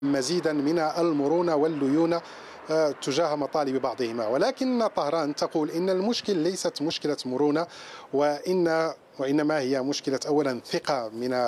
مزيدا من المرونة والليونة تجاه مطالب بعضهما، ولكن طهران تقول إن المشكل ليست مشكلة مرونة، وإنما هي مشكلة أولا ثقة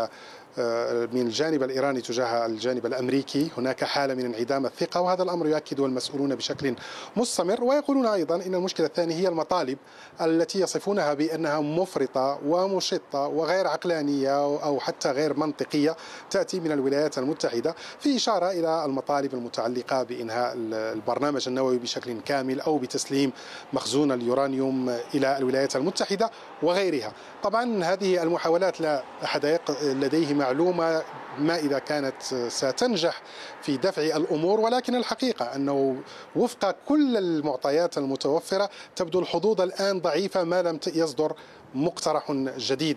من الجانب الإيراني تجاه الجانب الأمريكي. هناك حالة من انعدام الثقة، وهذا الأمر يؤكده المسؤولون بشكل مستمر. ويقولون أيضا إن المشكلة الثانية هي المطالب التي يصفونها بأنها مفرطة ومشطة وغير عقلانية أو حتى غير منطقية، تأتي من الولايات المتحدة، في إشارة إلى المطالب المتعلقة بإنهاء البرنامج النووي بشكل كامل أو بتسليم مخزون اليورانيوم إلى الولايات المتحدة وغيرها. طبعا هذه المحاولات لا أحد لديه معلومة ما إذا كانت ستنجح في دفع الأمور، ولكن الحقيقة أنه وفق كل المعطيات المتوفرة تبدو الحظوظ الآن ضعيفة ما لم يصدر مقترح جديد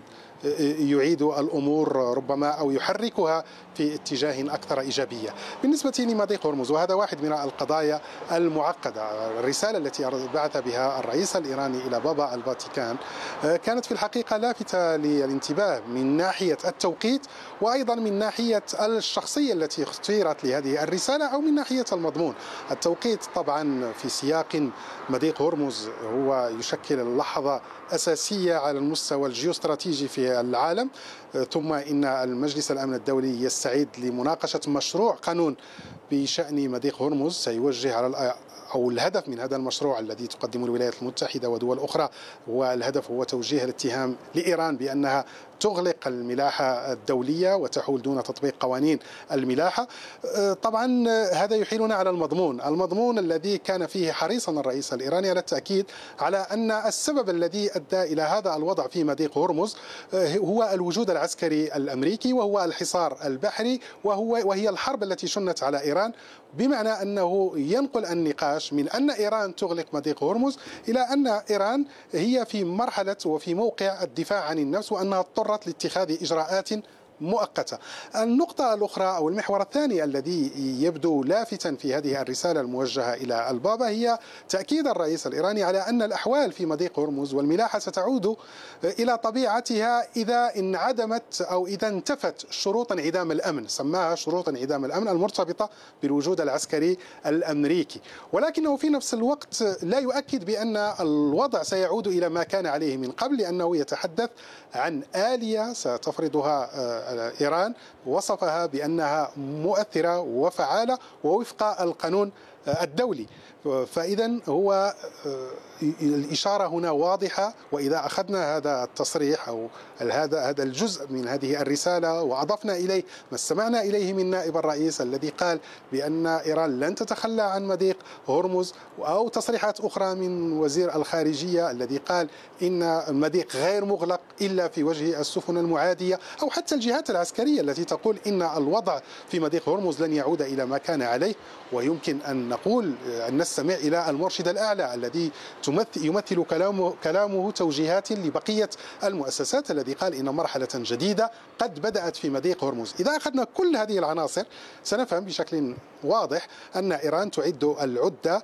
يعيد الأمور ربما أو يحركها في اتجاه أكثر إيجابية. بالنسبة لمضيق هرمز، وهذا واحد من القضايا المعقدة، الرسالة التي بعث بها الرئيس الإيراني إلى بابا الفاتيكان كانت في الحقيقة لافتة للانتباه من ناحية التوقيت، وأيضا من ناحية الشخصية التي اختيرت لهذه الرسالة، أو من ناحية المضمون. التوقيت طبعا في سياق مضيق هرمز هو يشكل لحظة أساسية على المستوى الجيوستراتيجي في العالم، ثم إن المجلس الأمن الدولي يستعد لمناقشة مشروع قانون بشأن مضيق هرمز سيوجه على أو الهدف من هذا المشروع الذي تقدمه الولايات المتحدة ودول أخرى، والهدف هو توجيه الاتهام لإيران بأنها تغلق الملاحة الدولية وتحول دون تطبيق قوانين الملاحة. طبعا هذا يحيلنا على المضمون الذي كان فيه حريصا الرئيس الإيراني على التأكيد على أن السبب الذي أدى إلى هذا الوضع في مضيق هرمز هو الوجود العسكري الأمريكي، وهو الحصار البحري، وهي الحرب التي شنت على إيران، بمعنى أنه ينقل النقاش من أن إيران تغلق مضيق هرمز إلى أن إيران هي في مرحلة وفي موقع الدفاع عن النفس، وأنها اضطرت لاتخاذ إجراءات مؤقتة. النقطة الأخرى أو المحور الثاني الذي يبدو لافتا في هذه الرسالة الموجهة إلى البابا هي تأكيد الرئيس الإيراني على أن الأحوال في مضيق هرمز والملاحة ستعود إلى طبيعتها إذا انعدمت أو إذا انتفت شروط انعدام الأمن، سماها شروط انعدام الأمن المرتبطة بالوجود العسكري الأمريكي. ولكنه في نفس الوقت لا يؤكد بأن الوضع سيعود إلى ما كان عليه من قبل، لأنه يتحدث عن آلية ستفرضها إيران، وصفها بأنها مؤثرة وفعالة ووفق القانون الدولي. فإذا هو الإشارة هنا واضحة، وإذا أخذنا هذا التصريح أو هذا الجزء من هذه الرسالة وأضفنا إليه ما استمعنا إليه من نائب الرئيس الذي قال بأن إيران لن تتخلى عن مضيق هرمز، أو تصريحات أخرى من وزير الخارجية الذي قال إن المضيق غير مغلق إلا في وجه السفن المعادية، أو حتى الجهات العسكرية التي تقول إن الوضع في مضيق هرمز لن يعود إلى ما كان عليه. ويمكن أن نقول أن نستمع إلى المرشد الأعلى الذي يمثل كلامه توجيهات لبقية المؤسسات، الذي قال إن مرحلة جديدة قد بدأت في مضيق هرمز. إذا أخذنا كل هذه العناصر سنفهم بشكل واضح أن إيران تعد العدة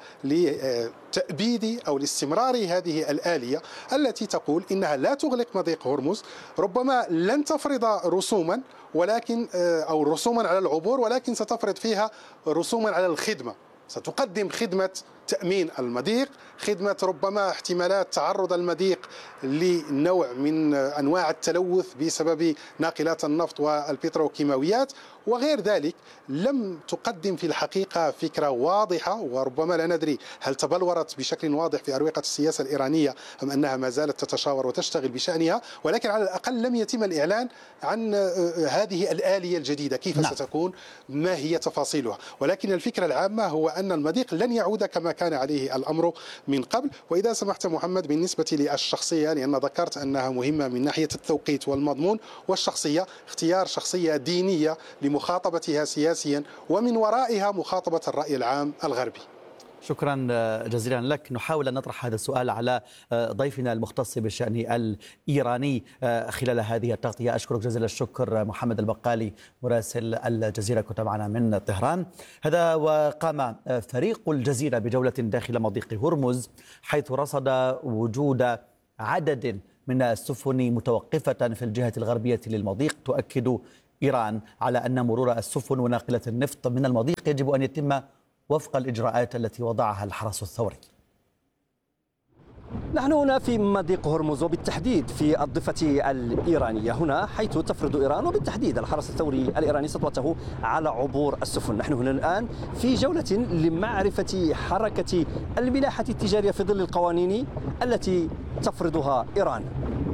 لتأبيد أو لاستمرار هذه الآلية التي تقول إنها لا تغلق مضيق هرمز، ربما لن تفرض رسوما ولكن أو رسوما على العبور، ولكن ستفرض فيها رسوما على الخدمة، ستقدم خدمة تأمين المضيق، خدمة ربما احتمالات تعرض المضيق لنوع من أنواع التلوث بسبب ناقلات النفط والبتروكيماويات وغير ذلك. لم تقدم في الحقيقة فكرة واضحة، وربما لا ندري هل تبلورت بشكل واضح في أروقة السياسة الإيرانية أم أنها ما زالت تتشاور وتشتغل بشأنها، ولكن على الأقل لم يتم الإعلان عن هذه الآلية الجديدة كيف ستكون، ما هي تفاصيلها. ولكن الفكرة العامة هو أن المضيق لن يعود كما كان عليه الأمر من قبل. وإذا سمحت محمد، بالنسبة للشخصية، لأن ذكرت أنها مهمة من ناحية التوقيت والمضمون والشخصية، اختيار شخصية دينية لمخاطبتها سياسيا ومن ورائها مخاطبة الرأي العام الغربي. شكرا جزيلا لك. نحاول أن نطرح هذا السؤال على ضيفنا المختص بالشأن الإيراني خلال هذه التغطية. أشكرك جزيل الشكر محمد البقالي مراسل الجزيرة، كنت معنا من طهران. هذا وقام فريق الجزيرة بجولة داخل مضيق هرمز، حيث رصد وجود عدد من السفن متوقفة في الجهة الغربية للمضيق تؤكد إيران على أن مرور السفن وناقلة النفط من المضيق يجب أن يتم وفق الإجراءات التي وضعها الحرس الثوري. نحن هنا في مضيق هرمز وبالتحديد في الضفة الإيرانية، هنا حيث تفرض إيران وبالتحديد الحرس الثوري الإيراني سطوته على عبور السفن. نحن هنا الآن في جولة لمعرفة حركة الملاحة التجارية في ظل القوانين التي تفرضها إيران.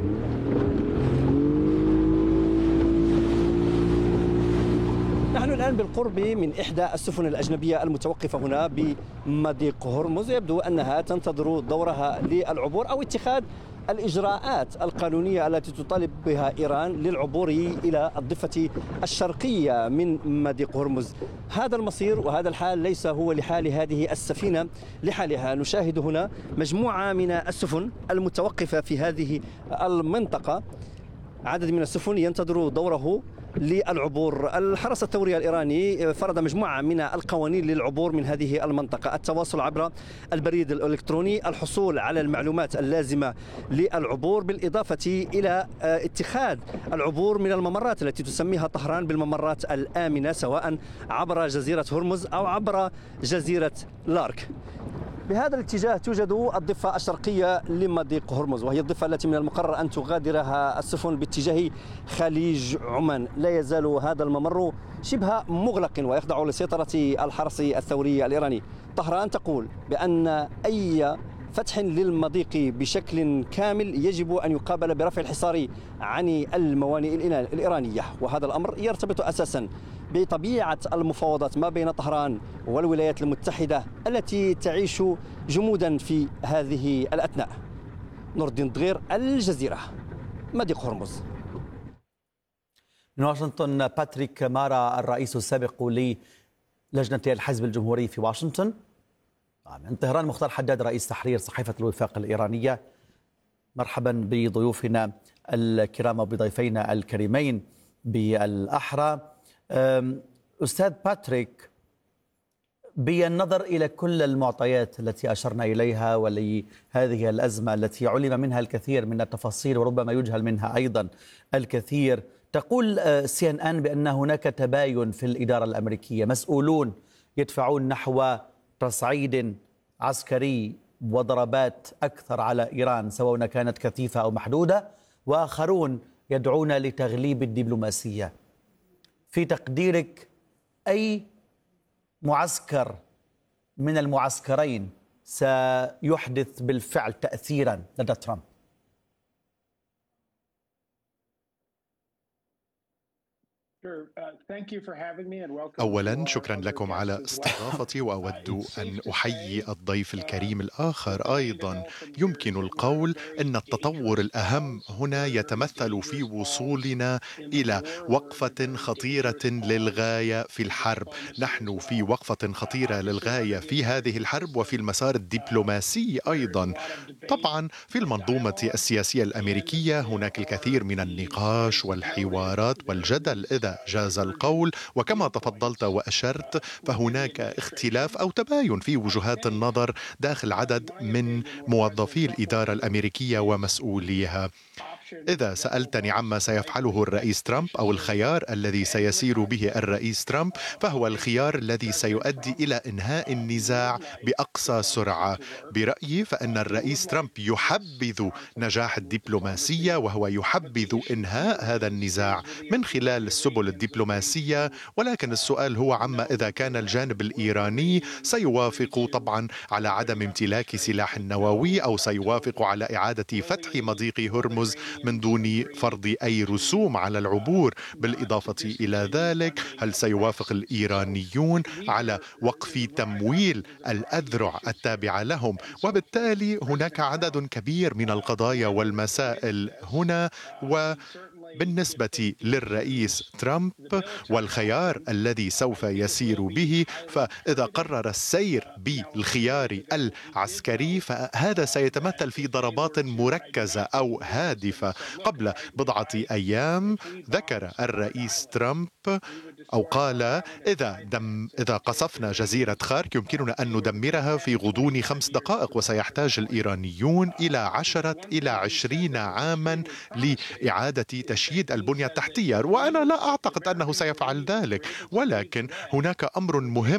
نحن الآن بالقرب من إحدى السفن الأجنبية المتوقفة هنا بمضيق هرمز، يبدو أنها تنتظر دورها للعبور أو اتخاذ الإجراءات القانونية التي تطالب بها إيران للعبور إلى الضفة الشرقية من مضيق هرمز. هذا المصير وهذا الحال ليس هو لحال هذه السفينة لحالها. نشاهد هنا مجموعة من السفن المتوقفة في هذه المنطقة، عدد من السفن ينتظر دوره للعبور. الحرس الثوري الإيراني فرض مجموعة من القوانين للعبور من هذه المنطقة: التواصل عبر البريد الإلكتروني، الحصول على المعلومات اللازمة للعبور، بالإضافة إلى اتخاذ العبور من الممرات التي تسميها طهران بالممرات الآمنة، سواء عبر جزيرة هرمز أو عبر جزيرة لارك. بهذا الاتجاه توجد الضفة الشرقية لمضيق هرمز، وهي الضفة التي من المقرر أن تغادرها السفن باتجاه خليج عمان. لا يزال هذا الممر شبه مغلق ويخضع لسيطرة الحرس الثوري الإيراني. طهران تقول بأن أي فتح للمضيق بشكل كامل يجب أن يقابل برفع الحصار عن الموانئ الإيرانية، وهذا الأمر يرتبط أساسا بطبيعة المفاوضات ما بين طهران والولايات المتحدة التي تعيش جمودا في هذه الأثناء. نور الدين دغير، الجزيرة، مضيق هرمز. من واشنطن باتريك مارا، الرئيس السابق للجنة الحزب الجمهوري في واشنطن. من طهران مختار حداد، رئيس تحرير صحيفة الوفاق الإيرانية. مرحبا بضيوفنا الكرام وبضيفينا الكريمين بالأحرى. أستاذ باتريك، بالنظر إلى كل المعطيات التي أشرنا إليها ولهذه الأزمة التي علم منها الكثير من التفاصيل وربما يجهل منها أيضا الكثير، تقول CNN بأن هناك تباين في الإدارة الأمريكية، مسؤولون يدفعون نحو تصعيد عسكري وضربات أكثر على إيران سواء كانت كثيفة أو محدودة، وآخرون يدعون لتغليب الدبلوماسية. في تقديرك أي معسكر من المعسكرين سيحدث بالفعل تأثيرا لدى ترامب؟ أولا شكرا لكم على استضافتي، وأود أن أحيي الضيف الكريم الآخر أيضا. يمكن القول أن التطور الأهم هنا يتمثل في وصولنا إلى وقفة خطيرة للغاية في الحرب. نحن في وقفة خطيرة للغاية في هذه الحرب وفي المسار الدبلوماسي أيضا. طبعا في المنظومة السياسية الأمريكية هناك الكثير من النقاش والحوارات والجدل إذا جاز القول، وكما تفضلت وأشرت فهناك اختلاف أو تباين في وجهات النظر داخل عدد من موظفي الإدارة الأمريكية ومسؤوليها. إذا سألتني عما سيفعله الرئيس ترامب أو الخيار الذي سيسير به الرئيس ترامب، فهو الخيار الذي سيؤدي إلى إنهاء النزاع بأقصى سرعة. برأيي فإن الرئيس ترامب يحبذ نجاح الدبلوماسية، وهو يحبذ إنهاء هذا النزاع من خلال السبل الدبلوماسية، ولكن السؤال هو عما إذا كان الجانب الإيراني سيوافق طبعا على عدم امتلاك سلاح نووي، أو سيوافق على إعادة فتح مضيق هرمز من دون فرض أي رسوم على العبور. بالإضافة إلى ذلك، هل سيوافق الإيرانيون على وقف تمويل الأذرع التابعة لهم؟ وبالتالي هناك عدد كبير من القضايا والمسائل هنا. بالنسبة للرئيس ترامب والخيار الذي سوف يسير به، فإذا قرر السير بالخيار العسكري فهذا سيتمثل في ضربات مركزة أو هادفة. قبل بضعة أيام ذكر الرئيس ترامب أو قال إذا قصفنا جزيرة خارك يمكننا أن ندمرها في غضون 5 دقائق، وسيحتاج الإيرانيون إلى 10 إلى 20 عاما لإعادة تشييد البنية التحتية، وأنا لا أعتقد أنه سيفعل ذلك، ولكن هناك أمر مهم